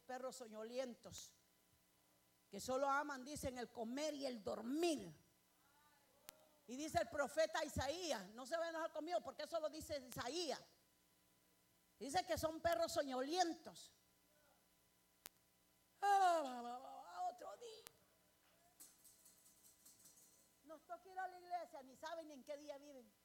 perros soñolientos, que solo aman, dicen, el comer y el dormir. Y dice el profeta Isaías, no se va a enojar conmigo porque eso lo dice Isaías. Dice que son perros soñolientos. Otro día. Nos toca ir a la iglesia, ni saben en qué día viven.